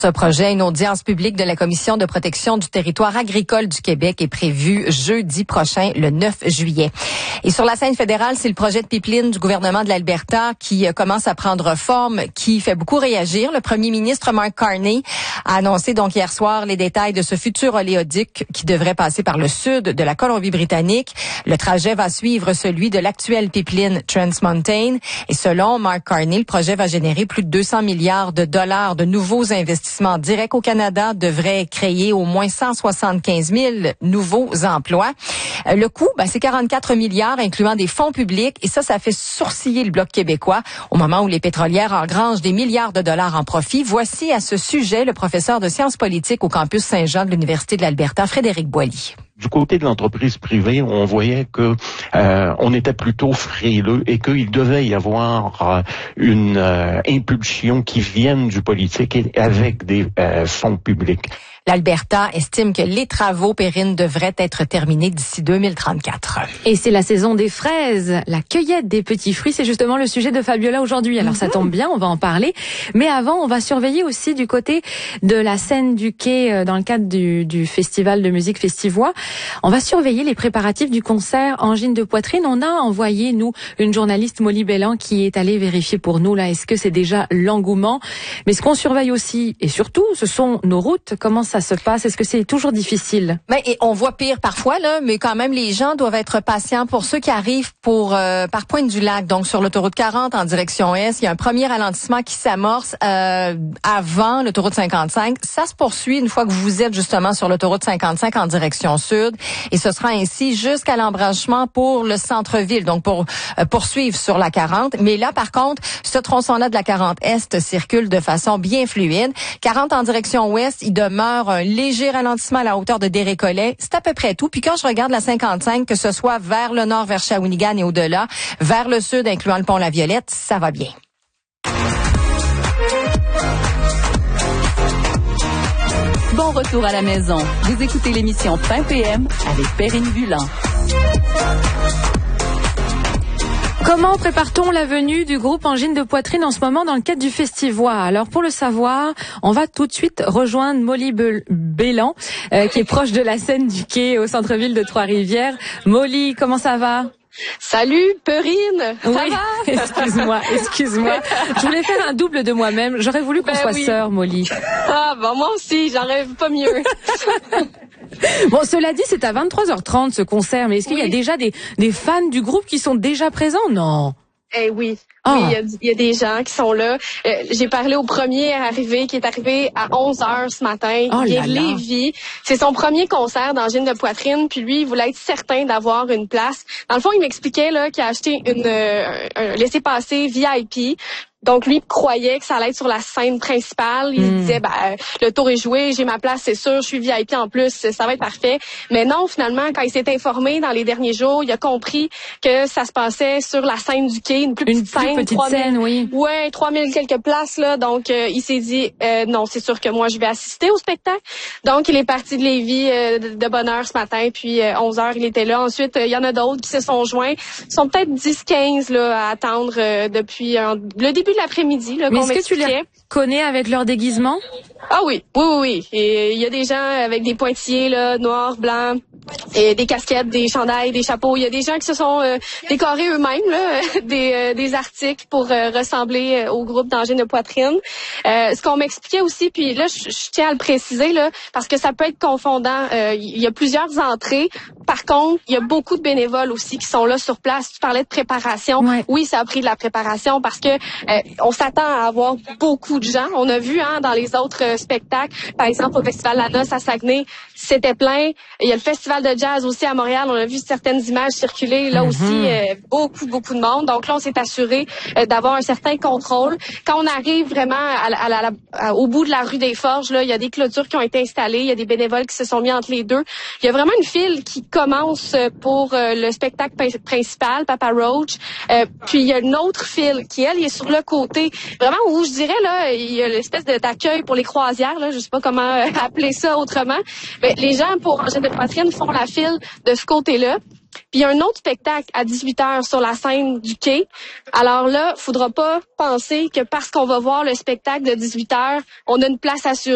Ce projet, une audience publique de la Commission de protection du territoire agricole du Québec est prévue jeudi prochain, le 9 juillet. Et sur la scène fédérale, c'est le projet de pipeline du gouvernement de l'Alberta qui commence à prendre forme, qui fait beaucoup réagir. Le premier ministre Mark Carney a annoncé donc hier soir les détails de ce futur oléoduc qui devrait passer par le sud de la Colombie-Britannique. Le trajet va suivre celui de l'actuelle pipeline Trans Mountain. Et selon Mark Carney, le projet va générer plus de 200 milliards de dollars de nouveaux investissements directs au Canada, devrait créer au moins 175 000 nouveaux emplois. Le coût, c'est 44 milliards, incluant des fonds publics, et ça fait sourciller le Bloc québécois au moment où les pétrolières engrangent des milliards de dollars en profit. Voici à ce sujet le professeur de sciences politiques au campus Saint-Jean de l'Université de l'Alberta, Frédéric Boilly. Du côté de l'entreprise privée, on voyait que on était plutôt frileux et qu'il devait y avoir une impulsion qui vienne du politique et avec des fonds publics. L'Alberta estime que les travaux pérines devraient être terminés d'ici 2034. Et c'est la saison des fraises, la cueillette des petits fruits, c'est justement le sujet de Fabiola aujourd'hui. Alors ça tombe bien, on va en parler. Mais avant, on va surveiller aussi du côté de la scène du quai dans le cadre du festival de musique Festivois. On va surveiller les préparatifs du concert Angine de poitrine. On a envoyé, nous, une journaliste, Molly Bellan, qui est allée vérifier pour nous, là, est-ce que c'est déjà l'engouement. Mais ce qu'on surveille aussi, et surtout, ce sont nos routes. Comment ça se passe? Est-ce que c'est toujours difficile? Et on voit pire parfois, là, mais quand même, les gens doivent être patients. Pour ceux qui arrivent par Pointe-du-Lac, donc sur l'autoroute 40 en direction Est, il y a un premier ralentissement qui s'amorce avant l'autoroute 55. Ça se poursuit une fois que vous êtes justement sur l'autoroute 55 en direction Sud. Et ce sera ainsi jusqu'à l'embranchement pour le centre-ville, donc pour poursuivre sur la 40. Mais là, par contre, ce tronçon-là de la 40 Est circule de façon bien fluide. 40 en direction Ouest, il demeure un léger ralentissement à la hauteur de Desrécollets. C'est à peu près tout. Puis quand je regarde la 55, que ce soit vers le nord, vers Shawinigan et au-delà, vers le sud, incluant le pont La Violette, ça va bien. Bon retour à la maison. Vous écoutez l'émission Fin PM avec Perrine Bulan. Comment prépare-t-on la venue du groupe Angine de poitrine en ce moment dans le cadre du Festivois? Alors pour le savoir, on va tout de suite rejoindre Molly Bellan, qui est proche de la scène du quai au centre-ville de Trois-Rivières. Molly, comment ça va? Salut, Perrine. Ça va? Excuse-moi. Je voulais faire un double de moi-même. J'aurais voulu qu'on soit sœurs, Molly. Ah, moi aussi, j'aurais pas mieux. Bon, cela dit, c'est à 23h30 ce concert, mais est-ce qu'il y a déjà des fans du groupe qui sont déjà présents? Non. Oui. Oui, il y a des gens qui sont là. J'ai parlé au premier arrivé, qui est arrivé à 11h ce matin. Il est Lévis. C'est son premier concert d'Angine de poitrine, puis lui, il voulait être certain d'avoir une place. Dans le fond, il m'expliquait là qu'il a acheté un laissez-passer VIP. Donc, lui, croyait que ça allait être sur la scène principale. Il disait, le tour est joué, j'ai ma place, c'est sûr, je suis VIP en plus, ça va être parfait. Mais non, finalement, quand il s'est informé dans les derniers jours, il a compris que ça se passait sur la scène du quai, une plus petite scène. Oui. Ouais, 3000 quelques places, là. Donc, il s'est dit, non, c'est sûr que moi, je vais assister au spectacle. Donc, il est parti de Lévis de bonne heure ce matin, puis 11h, il était là. Ensuite, il y en a d'autres qui se sont joints. Ils sont peut-être 10-15 là, à attendre depuis le début de l'après-midi. Là, mais est-ce que tu les connais avec leur déguisement? Ah oui. Et il y a des gens avec des pointillés là, noirs, blancs, et des casquettes, des chandails, des chapeaux. Il y a des gens qui se sont décorés eux-mêmes là, des articles pour ressembler au groupe d'Angine de poitrine. Ce qu'on m'expliquait aussi, puis là je tiens à le préciser là, parce que ça peut être confondant. Il y a plusieurs entrées. Par contre, il y a beaucoup de bénévoles aussi qui sont là sur place. Tu parlais de préparation. Ouais. Oui, ça a pris de la préparation parce que on s'attend à avoir beaucoup de gens. On a vu dans les autres spectacles, par exemple au Festival La Noce à Saguenay, c'était plein. Il y a le Festival de jazz aussi à Montréal. On a vu certaines images circuler. Là aussi, beaucoup de monde. Donc là, on s'est assuré d'avoir un certain contrôle. Quand on arrive vraiment au bout de la rue des Forges, là, il y a des clôtures qui ont été installées. Il y a des bénévoles qui se sont mis entre les deux. Il y a vraiment une file qui commence pour le spectacle principal, Papa Roach. Puis il y a une autre file qui, elle, est sur le côté. Vraiment où, je dirais, là, il y a l'espèce d'accueil pour les croisières. Là, je sais pas comment appeler ça autrement. Mais les gens pour Angine de poitrine font la file de ce côté-là. Puis il y a un autre spectacle à 18h sur la scène du quai. Alors là, faudra pas penser que parce qu'on va voir le spectacle de 18h, on a une place assurée.